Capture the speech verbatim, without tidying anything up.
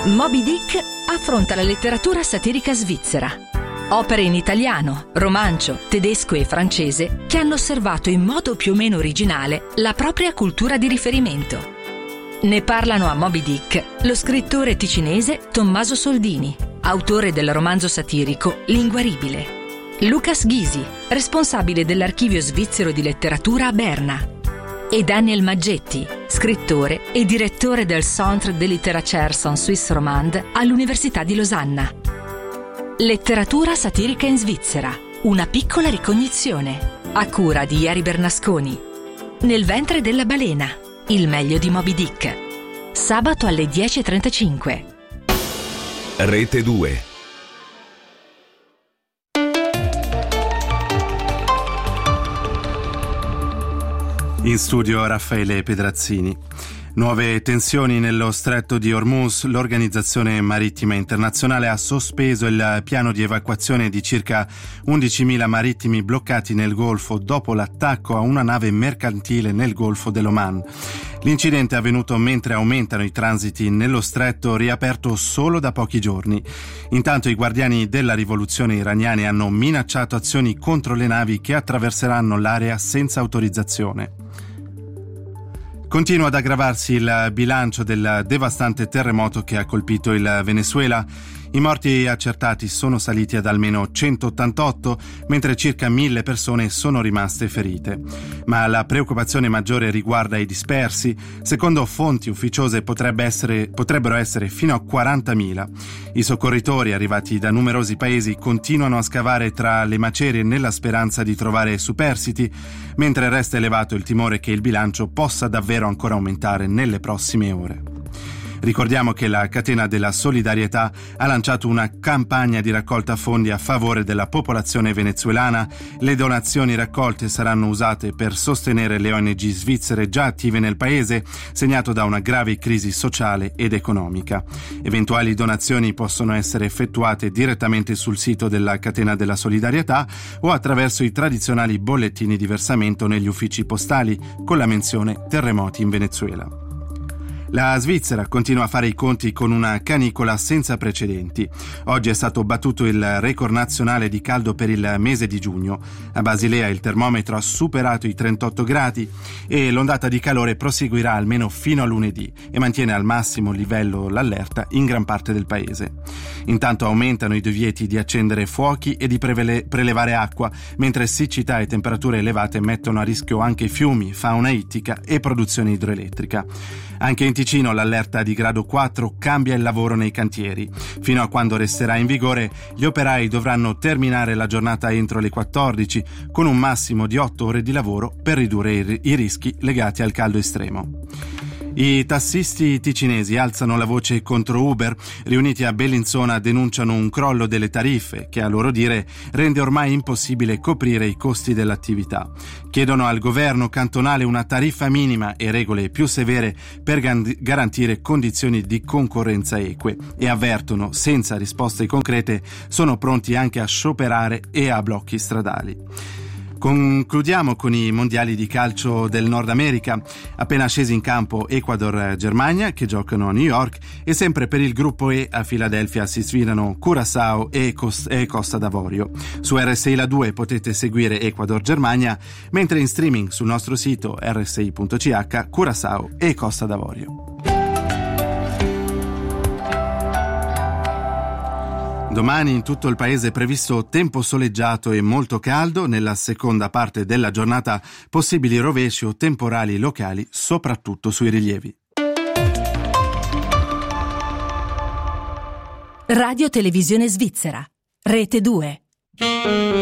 Moby Dick affronta la letteratura satirica svizzera. Opere in italiano, romancio, tedesco e francese che hanno osservato in modo più o meno originale la propria cultura di riferimento. Ne parlano a Moby Dick lo scrittore ticinese Tommaso Soldini, autore del romanzo satirico L'inguaribile, Lucas Gysi, responsabile dell'archivio svizzero di letteratura a Berna, e Daniel Maggetti, scrittore e direttore del Centre de Littérature en Suisse Romande all'Università di Losanna. Letteratura satirica in Svizzera, una piccola ricognizione, a cura di Ieri Bernasconi. Nel ventre della balena, il meglio di Moby Dick. Sabato alle dieci e trentacinque. Rete due. In studio Raffaele Pedrazzini. Nuove tensioni nello stretto di Hormuz. L'Organizzazione Marittima Internazionale ha sospeso il piano di evacuazione di circa undicimila marittimi bloccati nel Golfo dopo l'attacco a una nave mercantile nel Golfo dell'Oman. L'incidente è avvenuto mentre aumentano i transiti nello stretto, riaperto solo da pochi giorni. Intanto i guardiani della rivoluzione iraniani hanno minacciato azioni contro le navi che attraverseranno l'area senza autorizzazione. Continua ad aggravarsi il bilancio del devastante terremoto che ha colpito il Venezuela. I morti accertati sono saliti ad almeno centottantotto, mentre circa mille persone sono rimaste ferite. Ma la preoccupazione maggiore riguarda i dispersi. Secondo fonti ufficiose potrebbe essere, potrebbero essere fino a quarantamila. I soccorritori arrivati da numerosi paesi continuano a scavare tra le macerie nella speranza di trovare superstiti, mentre resta elevato il timore che il bilancio possa davvero ancora aumentare nelle prossime ore. Ricordiamo che la Catena della Solidarietà ha lanciato una campagna di raccolta fondi a favore della popolazione venezuelana. Le donazioni raccolte saranno usate per sostenere le O N G svizzere già attive nel paese, segnato da una grave crisi sociale ed economica. Eventuali donazioni possono essere effettuate direttamente sul sito della Catena della Solidarietà o attraverso i tradizionali bollettini di versamento negli uffici postali con la menzione terremoti in Venezuela. La Svizzera continua a fare i conti con una canicola senza precedenti. Oggi è stato battuto il record nazionale di caldo per il mese di giugno. A Basilea il termometro ha superato i trentotto gradi e l'ondata di calore proseguirà almeno fino a lunedì e mantiene al massimo livello l'allerta in gran parte del paese. Intanto aumentano i divieti di accendere fuochi e di prevele- prelevare acqua, mentre siccità e temperature elevate mettono a rischio anche fiumi, fauna ittica e produzione idroelettrica. Anche in Ticino l'allerta di grado quattro cambia il lavoro nei cantieri. Fino a quando resterà in vigore, gli operai dovranno terminare la giornata entro le quattordici, con un massimo di otto ore di lavoro per ridurre i, i rischi legati al caldo estremo. I tassisti ticinesi alzano la voce contro Uber. Riuniti a Bellinzona denunciano un crollo delle tariffe che, a loro dire, rende ormai impossibile coprire i costi dell'attività. Chiedono al governo cantonale una tariffa minima e regole più severe per garantire condizioni di concorrenza eque e avvertono, senza risposte concrete, sono pronti anche a scioperare e a blocchi stradali. Concludiamo con i mondiali di calcio del Nord America. Appena scesi in campo Ecuador-Germania, che giocano a New York, e sempre per il gruppo E a Filadelfia si sfidano Curaçao e, Cos- e Costa d'Avorio. Su R S I La due potete seguire Ecuador-Germania, mentre in streaming sul nostro sito erre esse i punto c h Curaçao e Costa d'Avorio. Domani in tutto il paese è previsto tempo soleggiato e molto caldo. Nella seconda parte della giornata possibili rovesci o temporali locali, soprattutto sui rilievi. Radio Televisione Svizzera, Rete due.